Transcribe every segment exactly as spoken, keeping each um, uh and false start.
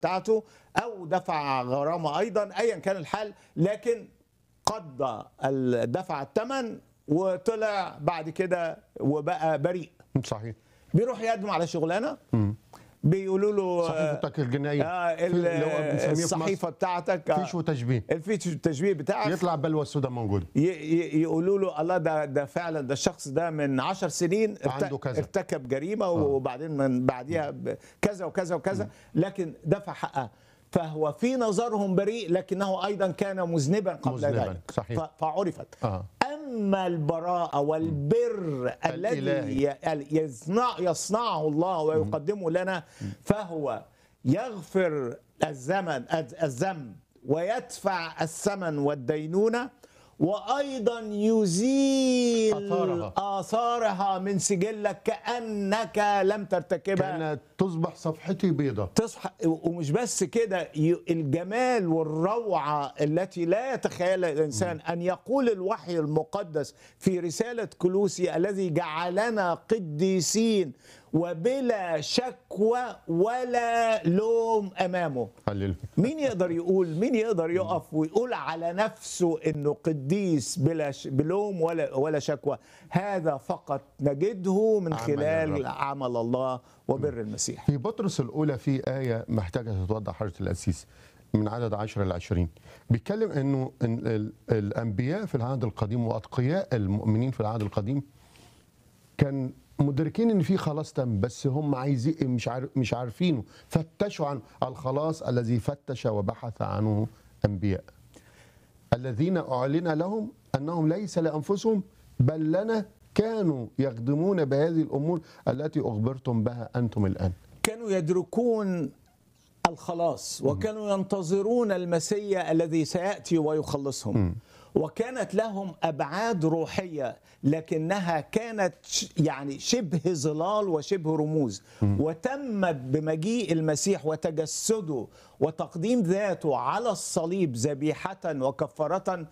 بتاعته او دفع غرامه ايضا، ايا كان الحال، لكن قضى دفع الثمن وطلع بعد كده وبقى بريء. صحيح. بيروح يقدم على شغلانه، بيقولوا له صحيفتك الجنائيه آه الصحيفه بتاعتك فيش وتشبيه الفيش والتشبيه بتاعك، يطلع بلوى السوداء موجوده، يقولوا له الله ده ده فعلا ده الشخص ده من عشر سنين عنده كذا، ارتكب جريمه آه. وبعدين من بعديها كذا وكذا وكذا، لكن دفع حقها، فهو في نظرهم بريء لكنه ايضا كان مذنبا قبل مذنبا. ذلك. صحيح. فعرفت. آه. اما البراءه والبر الذي يصنع يصنعه الله ويقدمه لنا، فهو يغفر الزمن الذنب ويدفع الثمن والدينونه، وأيضا يزيل آثارها. آثارها من سجلك كأنك لم ترتكبها، كانت تصبح صفحتي بيضة. تصبح. ومش بس كده، الجمال والروعة التي لا يتخيلها الإنسان م. أن يقول الوحي المقدس في رسالة كولوسي الذي جعلنا قديسين وبلا شكوى ولا لوم أمامه. حلل. مين يقدر يقول، مين يقدر يقف ويقول على نفسه إنه قديس بلا بلوم ولا ولا شكوى؟ هذا فقط نجده من خلال عمل الله وبر المسيح. في بطرس الأولى في آية محتاجة تتوضح حضرة القسيس من عدد عشرة إلى عشرين، بيتكلم إنه إن الأنبياء في العهد القديم وأتقياء المؤمنين في العهد القديم كان مدركين ان في خلاص تم، بس هم عايزين مش عارف مش عارفينه، فتشوا عن الخلاص الذي فتش وبحث عنه انبياء الذين اعلن لهم انهم ليس لانفسهم بل لنا، كانوا يخدمون بهذه الامور التي اخبرتم بها انتم الان. كانوا يدركون الخلاص وكانوا ينتظرون المسيا الذي سياتي ويخلصهم. م. وكانت لهم أبعاد روحية لكنها كانت يعني شبه ظلال وشبه رموز، وتمت بمجيء المسيح وتجسده وتقديم ذاته على الصليب ذبيحة وكفارة،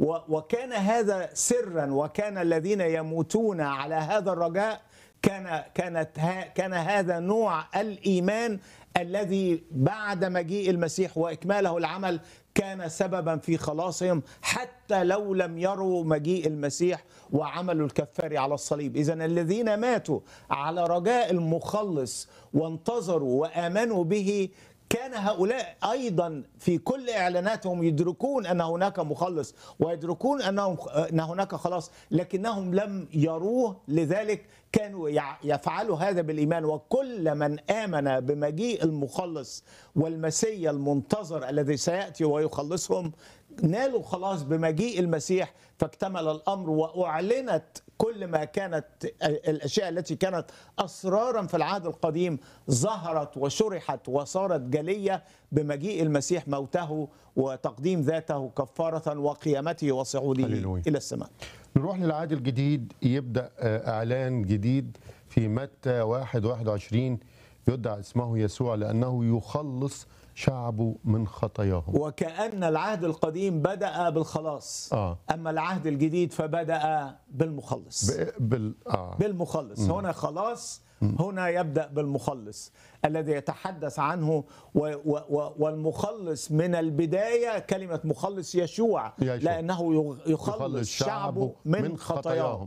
وكان هذا سرا، وكان الذين يموتون على هذا الرجاء كان كانت كان هذا نوع الإيمان الذي بعد مجيء المسيح وإكماله العمل كان سببا في خلاصهم حتى لو لم يروا مجيء المسيح وعملوا الكفاري على الصليب. إذن الذين ماتوا على رجاء المخلص وانتظروا وآمنوا به، كان هؤلاء أيضا في كل إعلاناتهم يدركون أن هناك مخلص ويدركون أنهم أن هناك خلاص، لكنهم لم يروه، لذلك كانوا يفعلوا هذا بالإيمان. وكل من آمن بمجيء المخلص والمسيا المنتظر الذي سيأتي ويخلصهم نالوا خلاص بمجيء المسيح، فاكتمل الأمر وأعلنت كل ما كانت الأشياء التي كانت أسرارا في العهد القديم ظهرت وشرحت وصارت جلية بمجيء المسيح، موته وتقديم ذاته كفارة وقيامته وصعوده إلى السماء. نروح للعهد الجديد، يبدأ إعلان جديد في متى واحد واحد وعشرين، يدعى اسمه يسوع لأنه يخلص شعبه من خطاياهم. وكأن العهد القديم بدأ بالخلاص، آه. أما العهد الجديد فبدأ بالمخلص. ب... بال... آه. بالمخلص. م. هنا خلاص، هنا يبدأ بالمخلص الذي يتحدث عنه، و... و... والمخلص من البداية كلمة مخلص يشوع, يشوع. لأنه يخلص, يخلص شعبه من خطاياهم.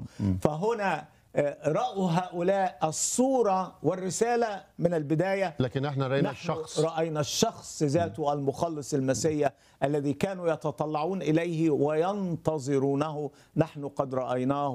فهنا رأوا هؤلاء الصورة والرسالة من البداية، لكن احنا رأينا الشخص رأينا الشخص ذاته المخلص المسيا الذي كانوا يتطلعون إليه وينتظرونه. نحن قد رأيناه،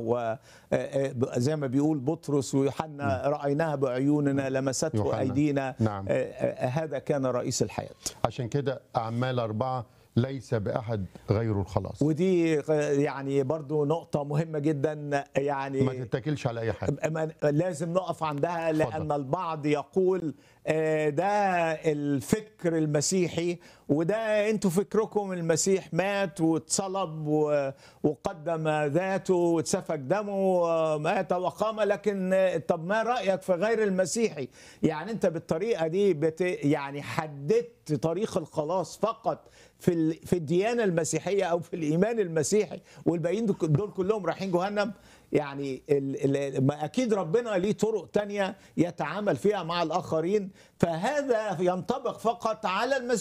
وزي ما بيقول بطرس ويوحنا رأيناه بعيوننا لمسته يوحنا. أيدينا. نعم. هذا كان رئيس الحياة. عشان كده أعمال أربعة ليس بأحد غير الخلاص، ودي يعني برضو نقطة مهمة جدا، يعني ما تتكلش على أي حاجة، لازم نقف عندها، لأن فضل. البعض يقول ده الفكر المسيحي، وده انتوا فكركم المسيح مات واتصلب وقدم ذاته واتسفك دمه ومات وقام، لكن طب ما رأيك في غير المسيحي؟ يعني انت بالطريقة دي بت يعني حددت طريق الخلاص فقط في في الديانة المسيحية أو في الإيمان المسيحي، والباقيين دول كلهم رايحين جهنم. يعني ال- ال- ما اكيد ربنا ليه طرق تانية يتعامل فيها مع الاخرين، فهذا ينطبق فقط على المسيح